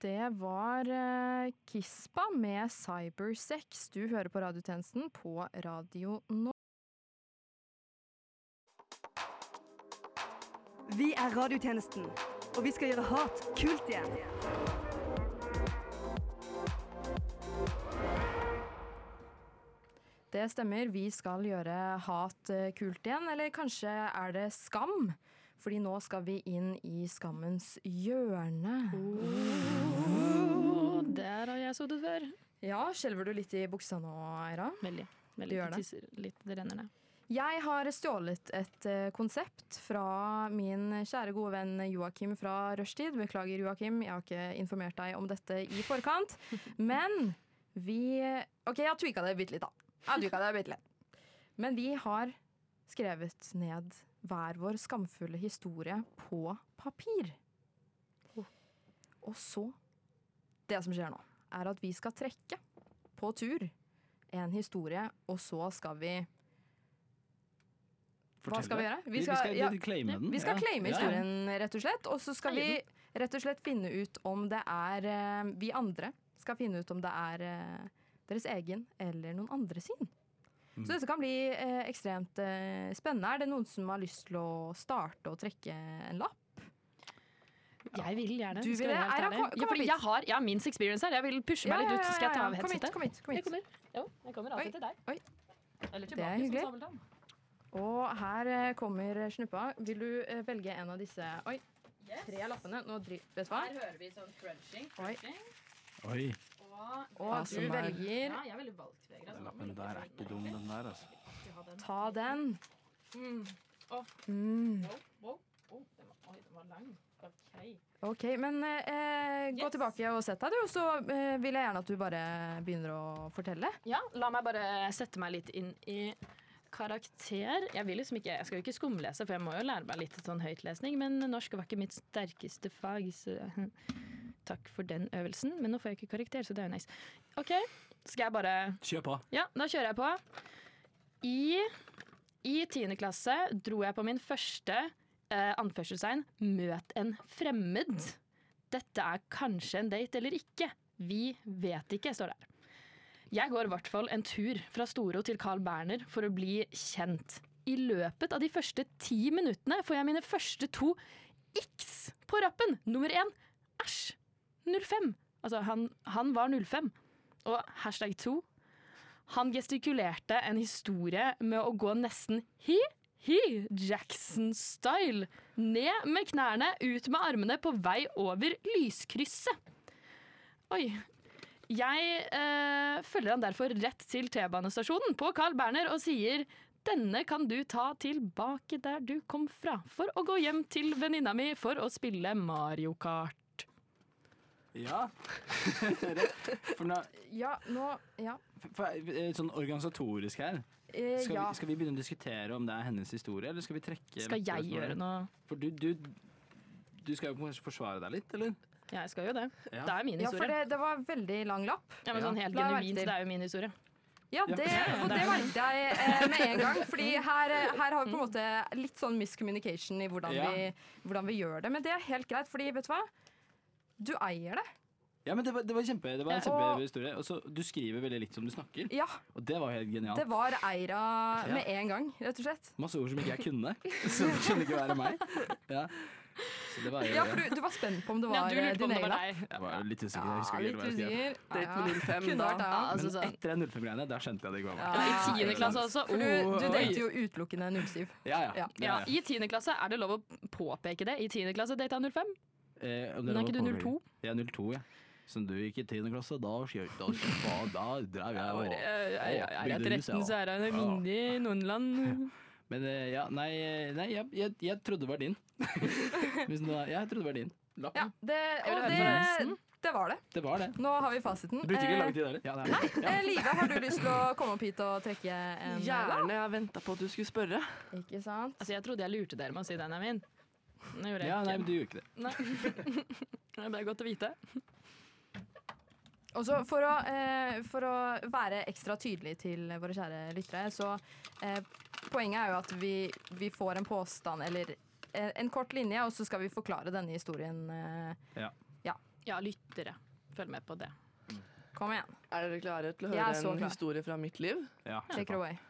Det var Kispa med Cybersex. Du hører på radiotjenesten på Radio Nå. Vi radiotjenesten, og vi skal gjøre hat kult igjen. Det stemmer, vi skal gjøre hat kult igjen, eller kanskje det skam? Fordi nå skal vi inn i skammens hjørne. Der har jeg sittet før. Ja, skjelver du litt i buksa nå, Eira? Veldig. Du gjør det. Tisser litt, det renner ned. Jeg har stjålet et konsept fra min kjære gode venn Joakim fra Rushtid. Beklager, Joakim, jeg har ikke informert deg om dette i forkant. Men ok, jeg har tweaket det bitte litt da. Men vi har skrevet ned hver vår skamfulle historie på papir. Og så, det som skjer nå, at vi skal trekke på tur en historie, og så skal vi... Hva skal vi gjøre? Vi skal claime den. Vi skal claime historien, rett og slett. Og så skal vi rett og slett finne ut om det vi andre skal finne ut om det deres egen eller noen andre sin. Så dette kan bli ekstremt spennende. Det noen som har lyst til å starte og trekke en lapp? Jeg vil gjerne. Du vil det? Fordi jeg har minst experience her. Jeg vil pushe meg litt ut. Skal jeg ta av headsetet? Kom hit. Jeg kommer alltid til deg. Oi. Eller Det tilbake hyggelig. som sabeltann. Og her kommer Snuppa. Vil du velge en av disse? Oi, 3 lappene. Vet du hva? Her hører vi sånn crunching. Oi. Og du velger... Ja, jeg er veldig valgtveger. Den lappen der ikke dum, den der, altså. Ta den. Den var lang. Ok, men gå tilbake og sett deg, du. Og så vil jeg gjerne at du bare begynner å fortelle. Ja, la meg bare sette meg litt inn i karakter. Jeg skal jo ikke skumlese, for jeg må jo lære meg litt sånn høytlesning, men norsk var ikke mitt sterkeste fag, så takk for den øvelsen. Men nå får jeg ikke karakter, så det er jo nice. Ok, skal jeg bare... Kjør på. Ja, da kjører jeg på. I 10. klasse dro jeg på min første anførselstegn møt en fremmed. Dette kanskje en date eller ikke. Vi vet ikke, står der. Jeg går i hvert fall en tur fra Storo til Carl Berner for å bli kjent. I løpet av de første 10 minuttene får jeg mine første 2 X på rappen. Nummer 1, æsj, 05. Altså, han var 05. Og hashtag 2. Han gestikulerte en historie med å gå nesten Jackson-style. Ned med knærne, ut med armene på vei over lyskrysset. Oi. Jeg følger han derfor rett til T-banestasjonen på Carl Berner og sier denne kan du ta tilbake der du kom fra for å gå hjem til venninna mi for å spille Mario Kart. Ja. For nå, sånn organisatorisk her. Skal vi begynne å diskutere om det hennes historie, eller skal vi trekke... Skal jeg gjøre noe? For du skal jo kanskje forsvare deg litt, eller? Ja, jeg skal jo det. Ja. Det min historie. Ja, for det var veldig lang lapp. Ja, men sånn helt genuint, det jo min historie. Ja, det merket jeg med en gang. Fordi her har vi på en måte litt sånn miscommunication i hvordan vi gjør det. Men det helt greit, fordi vet du hva? Du eier det. Ja, men det var en kjempebra historie. Og så du skriver veldig litt som du snakker. Ja. Og det var helt genialt. Det var Eira med en gang, rett og slett. Masse ord som ikke jeg kunne. Så det kunne ikke være meg. Ja. Så det var jo, for du var spent på om det var din egen lapp. Jeg var litt usikker. Jeg husker litt usikker. Date med 05 da. Altså, men etter den 05-greiene, da skjønte jeg det ikke var meg. Ja, i 10. klasse også. Du dater jo utelukkende 07. Ja, i 10. klasse er det lov å påpeke det. I 10. klasse data 05. Men er ikke du 02? Ja, 02, ja. Som du gikk i 10. klasse, da drev jeg og Jeg er 13, så er jeg myndig i noen land. Men jeg trodde det var din. Jeg trodde det var din. Lappen. Ja, det var det. Det var det. Nå har vi fasiten. Det brukte ikke lang tid der. Nei, Live, har du lyst til å komme opp hit og trekke en lapp? Gjerne, jeg ventet på at du skulle spørre. Ikke sant? Altså, jeg trodde jeg lurte dere med å si den er min. Nei, men du gjorde ikke det. Nei. Det er godt å vite. Og så for å være ekstra tydelig til våre kjære lyttere, så poenget er jo at vi får en påstand, eller en kort linje, og så skal vi forklare denne historien Ja, lyttere. Følg med på det. Kom igjen. Er dere klare til å Jeg er høre så en klar. historie fra mitt liv? Ja, Take it away.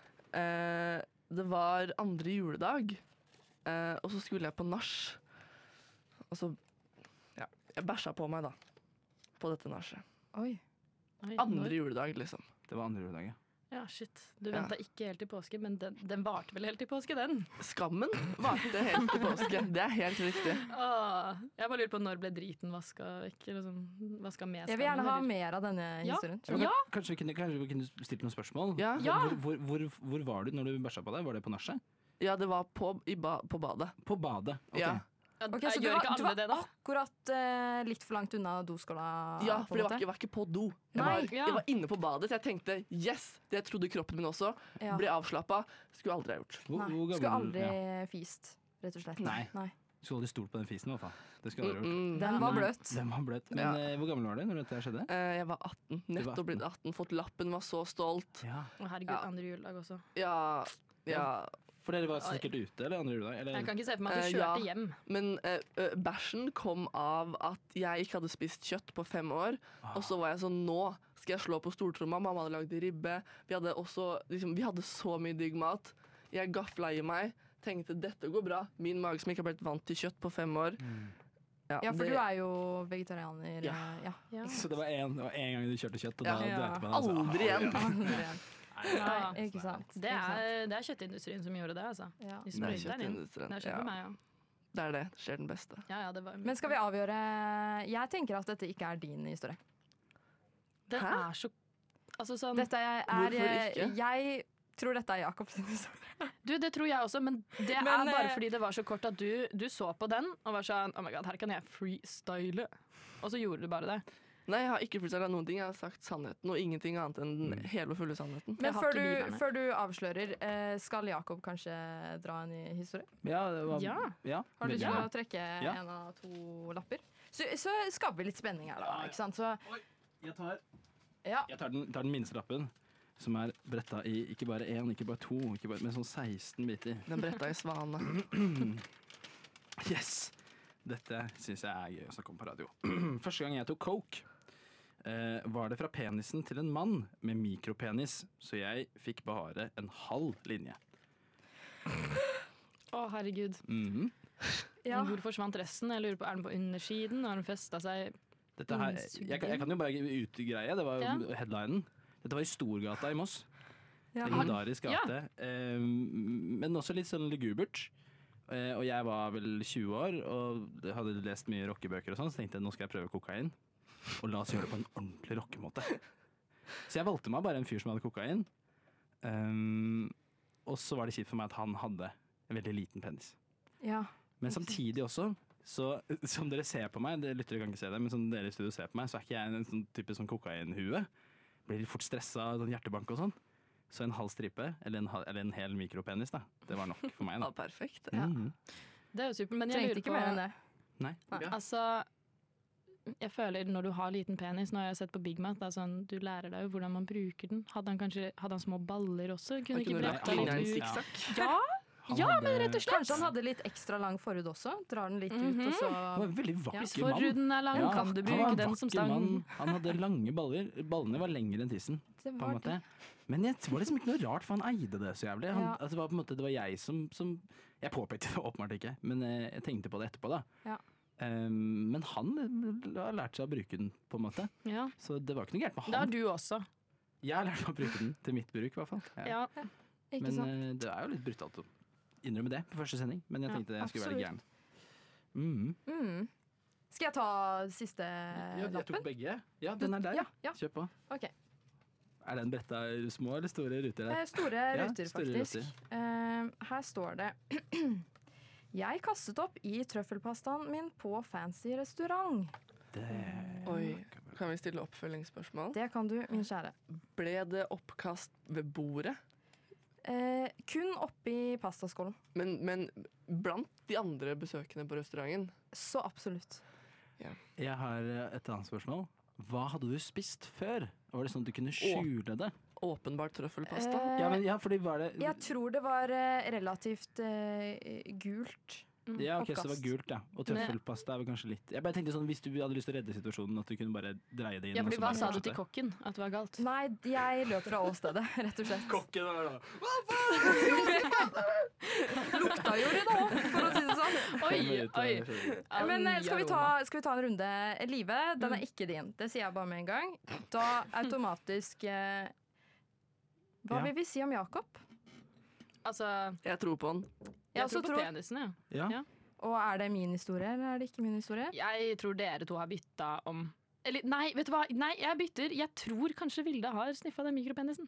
Det var andre juledag, og så skulle jeg på nach. Og så jeg bæsja på meg, da. På dette nachet. Oi. Oi, Andre juledag, liksom. Det var andre juledag, ja. Ja, shit. Du Ja. venta ikke helt til påske, men den varte vel helt til påske, den. Skammen varte helt til påske. Det er helt riktig. Jeg bare lurer på når ble driten vaska vekk? Eller sånn, vaska med Jeg vil gjerne ha eller? mer av denne Ja. historien. Ja. Kanskje vi kunne stilt noen spørsmål? Ja. Ja. Hvor var du når du bæsja på deg? Var det på nachet? Ja, det var på badet. På badet. Ok. Ja. Ok, så Gjør ikke du alle det, da? var akkurat litt for langt unna doskåla? Ja, på for en det måte? var ikke på do. Nei. Ja. Jeg var inne på badet, så jeg tenkte yes! Det trodde kroppen min også. Ja. Ble avslappa. Skulle aldri ha gjort. Nei. Hvor Skulle gammel- aldri ja. fist, rett og slett. Nei. Nei. Du skulle aldri stolt på den fisen, i hvert fall. Det skulle du aldri gjort. Den var bløt. Den var bløt. Men Ja. hvor gammel var du når dette skjedde? Jeg var 18. Du var Nettopp blitt 18. Fått lappen, var så stolt. Ja. Å, herregud, Ja. andre juledag også. Ja. For dere var sikkert ute, eller andre juledag? Eller? Jeg kan ikke se for meg at du Ja. kjørte hjem. Men bæsjen kom av at jeg ikke hadde spist kjøtt på 5 år. Og så var jeg sånn, nå skal jeg slå på stortromma. Mamma hadde lagd ribbe. Vi hadde også, vi hadde så mye digg mat. Jeg gafla i meg. Tenkte dette går bra. Min mage som ikke har blitt vant til kjøtt på 5 år. Ja, for du er jo vegetarianer. Ja. Ja. Så det var en gang du kjørte kjøtt, og Ja. da Ja. drepte man deg, altså. Aldri igjen. Ja. Ja. Ikke sant. Det er kjøttindustrien som gjorde det, altså. Ja. De Det er sprøyter den inn. kjøttindustrien. Det har skjedd Ja, med meg, ja. det er det. Skjer den beste. Ja, det var, Men skal vi avgjøre Jeg tenker at dette ikke er din historie. Den Hæ? er så Altså sånn Dette er Hvorfor ikke? Jeg tror dette er Jakobs historie. Du, det tror jeg også, men det Men, er bare fordi det var så kort at du så på den og var sånn Oh my god, her kan jeg freestyle. Og så gjorde du bare det. Nei, jeg har ikke freestylet noen ting. Jeg har sagt sannheten og ingenting annet enn den hele og fulle sannheten. Men har før ikke du, bibelen. før du avslører, skal Jakob kanskje dra en ny historie? Ja, det var, Ja. Har du lyst veldig til bra. å trekke Ja. en av to lapper? Så skaper vi litt spenning her, da. Ikke sant? Så Jeg tar, ja. tar den minste lappen, som er bretta i ikke bare én, ikke bare to, men sånn 16 biter. Den bretta i svane. Yes! Dette syns jeg er gøy å snakke om på radio. Første gang jeg tok coke, var det fra penisen til en mann med mikropenis, så jeg fikk bare en halv linje. Å, herregud. Mhm. Ja. Men hvor forsvant resten? Jeg lurer på, Er den på undersiden? Har den festa seg? Dette her, jeg kan jo bare utgreie, det var jo Ja. headlinen. Dette var i Storgata i Moss. Ja. Legendarisk Ja. gate. Men også litt sånn lugubert. Og jeg var vel 20 år og hadde lest mye rockebøker og sånn, så tenkte jeg nå skal jeg prøve kokain. Og la oss gjøre det på en ordentlig rockemåte. Så jeg valgte meg bare en fyr som hadde kokain. Og så var det kjipt for meg at han hadde en veldig liten penis. Ja. Men samtidig også, så som dere ser på meg, dere lyttere kan ikke se det, men som dere i studio ser på meg, så er ikke jeg en sånn type sånn kokainhue. Blir litt fort stressa, sånn hjertebank og sånn. Så en halv stripe, eller en hel mikropenis, da. Det var nok for meg, Ja, da. perfekt. Mhm. Det er jo supert, men jeg Trengte lurer ikke på mer enn det. Nei. Altså, jeg føler når du har liten penis, nå har jeg sett på Big Mac, da, sånn, du lærer deg jo hvordan man bruker den. Hadde han små baller også? Kunne ikke lagt bretta inn litt en ut? sikksakk. Ja, Han ja, hadde- men rett og slett. Kanskje han hadde litt ekstra lang forhud også? Drar den litt ut, og så Han var en veldig vakker Hvis mann. forhuden er lang, Ja, kan du han var bruke en den som vakker stang. mann. Han hadde lange baller. Ballene var lengre enn tissen. Det På var en måte. Men det var liksom ikke noe rart, for han eide det så jævlig. Ja. Altså, det var på en måte, det var jeg som Jeg påpekte det åpenbart ikke, men jeg tenkte på det etterpå, da. Ja. Men han har lært seg å bruke den, på en måte. Ja, Så det var ikke noe gærent med det har han. du også. Jeg har lært meg å bruke den til mitt bruk, i hvert fall. Ja. Ikke Men sant? det er jo litt brutalt å innrømme det på første sending, men jeg Ja, tenkte jeg skulle være litt gæren. Skal jeg ta siste Jeg lappen? tok begge. Ja, den er der. Ja. Kjør på. Ok. Er den bretta små eller store ruter der? Store Ja, ruter, store faktisk. ruter. Her står det Jeg kastet opp i trøffelpastaen min på fancy restaurant. Oi, kan vi stille oppfølgingsspørsmål? Det kan du, min kjære. Ble det oppkast ved bordet? Kun oppi pastaskålen. Men blant de andre besøkende på restauranten? Så absolutt. Jeg har et annet spørsmål. Hva hadde du spist før? Var det sånn at du kunne skjule det? Åpenbart trøffelpasta. Ja, fordi var det Jeg tror det var relativt gult. Ja, ok, så det var Oppkast. gult, ja. Og tøffelpasta er vel kanskje litt Jeg bare tenkte sånn, hvis du hadde lyst til å redde situasjonen, at du kunne bare dreie det inn. Ja, fordi og så hva bare sa du fortsette. til kokken? At det var galt? Nei, jeg løp fra åstedet, rett og slett. Kokken var da Lukta jo det da, for å si det sånn. Oi, oi. Men skal vi Aroma. ta en runde? Live, den er ikke din. Det sier jeg bare med en gang. Da automatisk Hva Ja. vil vi si om Jakob? Altså, Jeg tror på den. jeg så tror på penisen, ja. Ja. Ja. Og er det min historie, eller er det ikke min historie? Jeg tror dere to har bytta om Eller nei, vet du hva? Nei, jeg bytter. Jeg tror kanskje Vilde har sniffa den mikropenisen.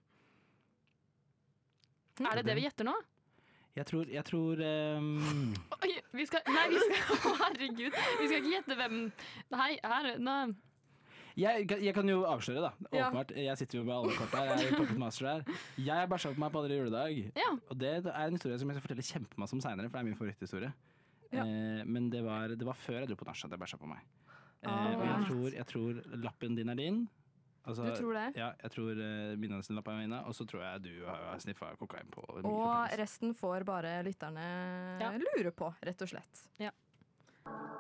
Er det det vi gjetter nå? Jeg tror Oi, vi skal Å, herregud. Vi skal ikke gjette hvem. Nei, nei. jeg kan jo avsløre, da. Ja. Åpenbart. Jeg sitter jo med alle korta. Jeg er Pocket Master her. Jeg bæsja på meg på andre juledag. Ja. Og det er en historie som jeg skal fortelle kjempemasse om seinere, for det er min favoritthistorie. Ja. Men det var før jeg dro på nach at jeg bæsja på meg. Og Alright. jeg tror lappen din er din. Altså, Du tror det? Ja, jeg tror min lapp er mine, og så tror jeg du har sniffa kokain på Og mikropenis. resten får bare lytterne Ja. lure på, rett og slett. Ja.